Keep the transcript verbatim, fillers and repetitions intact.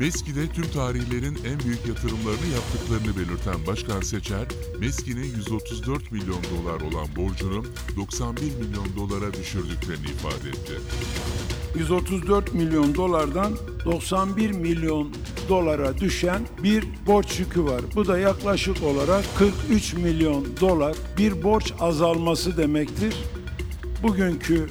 MESKİ'de tüm tarihlerin en büyük yatırımlarını yaptıklarını belirten Başkan Seçer, MESKİ'nin yüz otuz dört milyon dolar olan borcunu doksan bir milyon dolara düşürdüklerini ifade etti. yüz otuz dört milyon dolardan doksan bir milyon dolara düşen bir borç yükü var. Bu da yaklaşık olarak kırk üç milyon dolar bir borç azalması demektir. Bugünkü